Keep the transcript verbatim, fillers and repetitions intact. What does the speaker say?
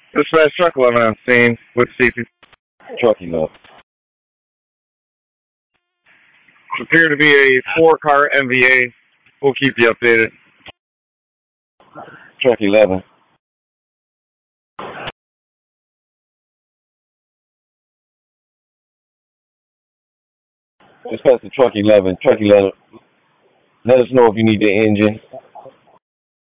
Dispatch truck eleven on scene with safety. Truck eleven. Appear to be a four-car M V A. We'll keep you updated. Truck eleven. Dispatch to truck eleven. Truck eleven. Let us know if you need the engine.